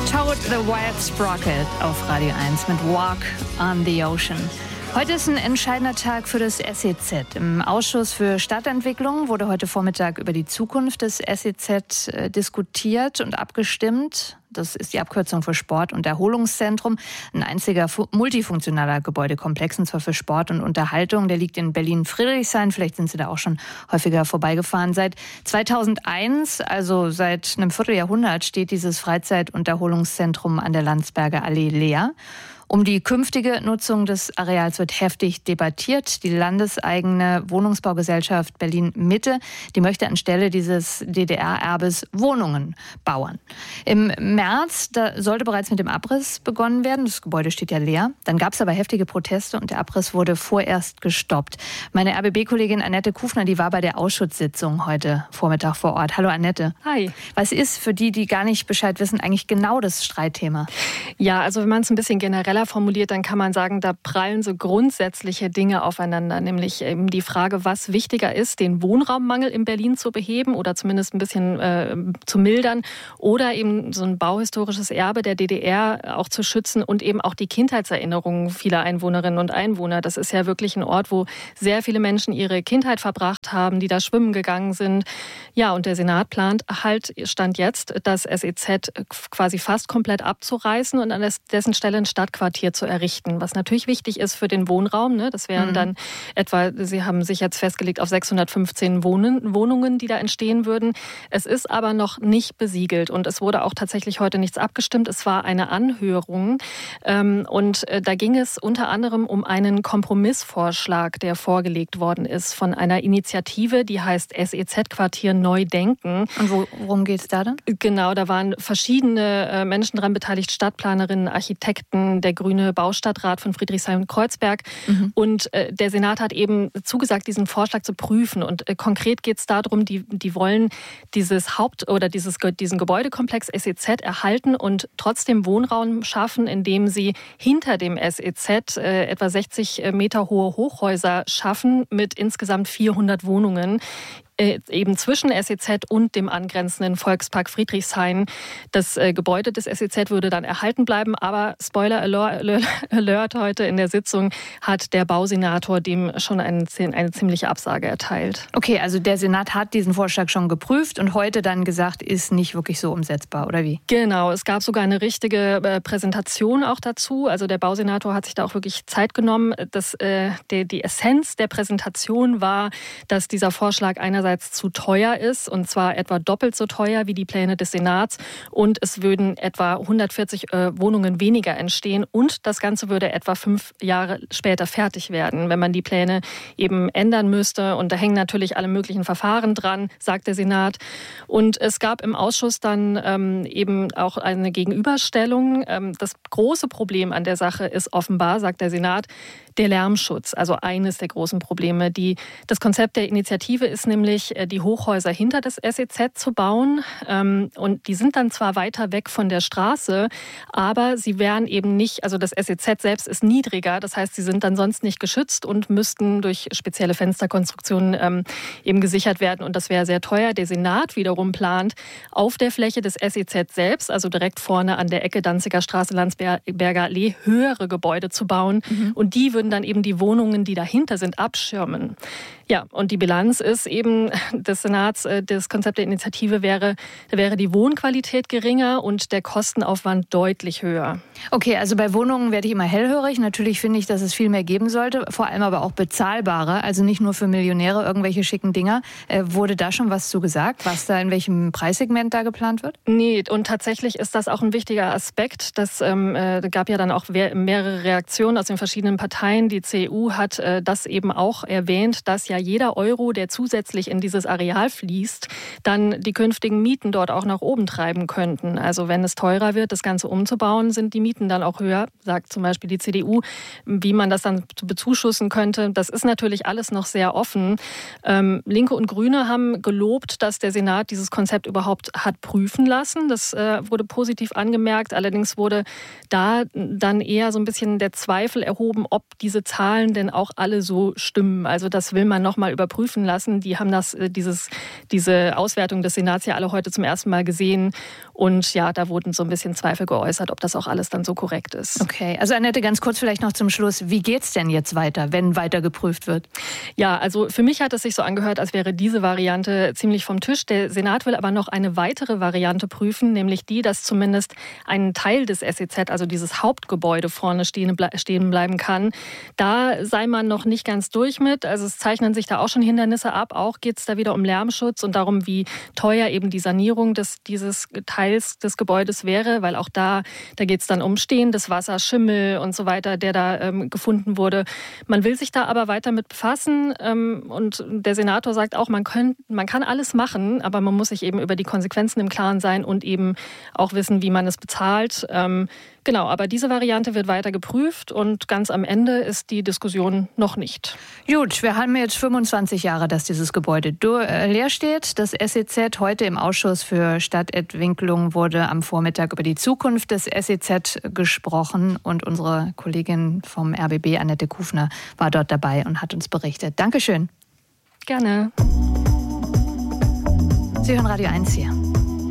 Toad the Wild Sprocket auf Radio 1 mit Walk on the Ocean. Heute ist ein entscheidender Tag für das SEZ. Im Ausschuss für Stadtentwicklung wurde heute Vormittag über die Zukunft des SEZ diskutiert und abgestimmt. Das ist die Abkürzung für Sport- und Erholungszentrum. Ein einziger multifunktionaler Gebäudekomplex, und zwar für Sport und Unterhaltung. Der liegt in Berlin-Friedrichshain. Vielleicht sind Sie da auch schon häufiger vorbeigefahren. Seit 2001, also seit einem Vierteljahrhundert, steht dieses Freizeit- und Erholungszentrum an der Landsberger Allee leer. Um die künftige Nutzung des Areals wird heftig debattiert. Die landeseigene Wohnungsbaugesellschaft Berlin-Mitte, die möchte anstelle dieses DDR-Erbes Wohnungen bauen. Im März, da sollte bereits mit dem Abriss begonnen werden. Das Gebäude steht ja leer. Dann gab es aber heftige Proteste und der Abriss wurde vorerst gestoppt. Meine RBB-Kollegin Annette Kufner, die war bei der Ausschusssitzung heute Vormittag vor Ort. Hallo Annette. Hi. Was ist für die gar nicht Bescheid wissen, eigentlich genau das Streitthema? Ja, also wenn man es ein bisschen genereller formuliert, dann kann man sagen, da prallen so grundsätzliche Dinge aufeinander, nämlich eben die Frage, was wichtiger ist, den Wohnraummangel in Berlin zu beheben oder zumindest ein bisschen zu mildern oder eben so ein bauhistorisches Erbe der DDR auch zu schützen und eben auch die Kindheitserinnerungen vieler Einwohnerinnen und Einwohner. Das ist ja wirklich ein Ort, wo sehr viele Menschen ihre Kindheit verbracht haben, die da schwimmen gegangen sind. Ja, und der Senat plant halt, Stand jetzt, das SEZ quasi fast komplett abzureißen und an dessen Stelle ein Stadtquartier zu errichten, was natürlich wichtig ist für den Wohnraum. Ne? Das wären dann etwa, Sie haben sich jetzt festgelegt auf 615 Wohnungen, die da entstehen würden. Es ist aber noch nicht besiegelt und es wurde auch tatsächlich heute nichts abgestimmt. Es war eine Anhörung und da ging es unter anderem um einen Kompromissvorschlag, der vorgelegt worden ist von einer Initiative, die heißt SEZ-Quartier Neu Denken. Und worum geht es da dann? Genau, da waren verschiedene Menschen dran beteiligt, Stadtplanerinnen, Architekten, der grüne Baustadtrat von Friedrichshain-Kreuzberg. Und der Senat hat eben zugesagt, diesen Vorschlag zu prüfen. Und konkret geht es darum, die wollen diesen Gebäudekomplex SEZ erhalten und trotzdem Wohnraum schaffen, indem sie hinter dem SEZ etwa 60 Meter hohe Hochhäuser schaffen mit insgesamt 400 Wohnungen. Eben zwischen SEZ und dem angrenzenden Volkspark Friedrichshain. Das Gebäude des SEZ würde dann erhalten bleiben, aber Spoiler Alert heute in der Sitzung hat der Bausenator dem schon eine ziemliche Absage erteilt. Okay, also der Senat hat diesen Vorschlag schon geprüft und heute dann gesagt, ist nicht wirklich so umsetzbar, oder wie? Genau, es gab sogar eine richtige Präsentation auch dazu. Also der Bausenator hat sich da auch wirklich Zeit genommen. Die Essenz der Präsentation war, dass dieser Vorschlag einerseits zu teuer ist, und zwar etwa doppelt so teuer wie die Pläne des Senats, und es würden etwa 140 Wohnungen weniger entstehen und das Ganze würde etwa 5 Jahre später fertig werden, wenn man die Pläne eben ändern müsste, und da hängen natürlich alle möglichen Verfahren dran, sagt der Senat. Und es gab im Ausschuss dann eben auch eine Gegenüberstellung. Das große Problem an der Sache ist offenbar, sagt der Senat, der Lärmschutz, also eines der großen Probleme. Das Konzept der Initiative ist nämlich, die Hochhäuser hinter das SEZ zu bauen. Und die sind dann zwar weiter weg von der Straße, aber sie wären eben nicht, also das SEZ selbst ist niedriger. Das heißt, sie sind dann sonst nicht geschützt und müssten durch spezielle Fensterkonstruktionen eben gesichert werden. Und das wäre sehr teuer. Der Senat wiederum plant, auf der Fläche des SEZ selbst, also direkt vorne an der Ecke Danziger Straße, Landsberger Allee, höhere Gebäude zu bauen. Und die würden dann eben die Wohnungen, die dahinter sind, abschirmen. Ja, und die Bilanz ist eben des Senats, das Konzept der Initiative wäre die Wohnqualität geringer und der Kostenaufwand deutlich höher. Okay, also bei Wohnungen werde ich immer hellhörig. Natürlich finde ich, dass es viel mehr geben sollte, vor allem aber auch bezahlbare, also nicht nur für Millionäre irgendwelche schicken Dinger. Wurde da schon was zu gesagt, was da in welchem Preissegment da geplant wird? Nee, und tatsächlich ist das auch ein wichtiger Aspekt. Das gab ja dann auch mehrere Reaktionen aus den verschiedenen Parteien. Die CDU hat das eben auch erwähnt, dass ja jeder Euro, der zusätzlich in dieses Areal fließt, dann die künftigen Mieten dort auch nach oben treiben könnten. Also wenn es teurer wird, das Ganze umzubauen, sind die Mieten dann auch höher, sagt zum Beispiel die CDU. Wie man das dann bezuschussen könnte, das ist natürlich alles noch sehr offen. Linke und Grüne haben gelobt, dass der Senat dieses Konzept überhaupt hat prüfen lassen. Das wurde positiv angemerkt. Allerdings wurde da dann eher so ein bisschen der Zweifel erhoben, ob diese Zahlen denn auch alle so stimmen. Also das will man nochmal überprüfen lassen. Die haben diese Auswertung des Senats ja alle heute zum ersten Mal gesehen. Und ja, da wurden so ein bisschen Zweifel geäußert, ob das auch alles dann so korrekt ist. Okay, also Annette, ganz kurz vielleicht noch zum Schluss. Wie geht's denn jetzt weiter, wenn weiter geprüft wird? Ja, also für mich hat es sich so angehört, als wäre diese Variante ziemlich vom Tisch. Der Senat will aber noch eine weitere Variante prüfen, nämlich die, dass zumindest ein Teil des SEZ, also dieses Hauptgebäude vorne stehen bleiben kann. Da sei man noch nicht ganz durch mit. Also es zeichnen sich da auch schon Hindernisse ab. Auch geht es da wieder um Lärmschutz und darum, wie teuer eben die Sanierung dieses Teils des Gebäudes wäre, weil auch da geht es dann um stehendes Wasser, Schimmel und so weiter, der da gefunden wurde. Man will sich da aber weiter mit befassen und der Senator sagt auch, man kann alles machen, aber man muss sich eben über die Konsequenzen im Klaren sein und eben auch wissen, wie man es bezahlt. Genau, aber diese Variante wird weiter geprüft und ganz am Ende ist die Diskussion noch nicht. Gut, wir haben jetzt 25 Jahre, dass dieses Gebäude leer steht. Das SEZ heute im Ausschuss für Stadtentwicklung wurde am Vormittag über die Zukunft des SEZ gesprochen und unsere Kollegin vom RBB, Annette Kufner, war dort dabei und hat uns berichtet. Dankeschön. Gerne. Sie hören Radio 1 hier.